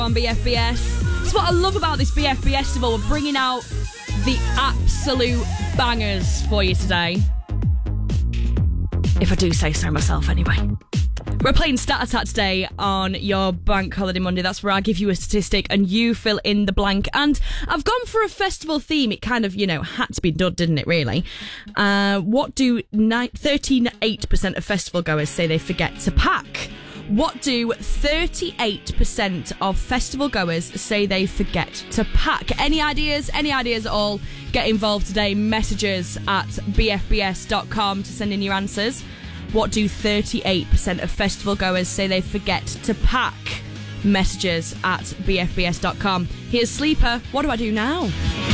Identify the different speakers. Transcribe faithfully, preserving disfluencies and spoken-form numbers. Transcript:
Speaker 1: On B F B S. That's what I love about this B F B S festival. We're bringing out the absolute bangers for you today. If I do say so myself, anyway. We're playing Stat Attack today on your Bank Holiday Monday. That's where I give you a statistic and you fill in the blank. And I've gone for a festival theme. It kind of, you know, had to be done, didn't it, really? Uh, what do thirty-eight percent of festival goers say they forget to pack? What do thirty-eight percent of festival goers say they forget to pack? Any ideas? Any ideas at all? Get involved today. Messages at b f b s dot com to send in your answers. What do thirty-eight percent of festival goers say they forget to pack? Messages at b f b s dot com. Here's Sleeper. What do I do now?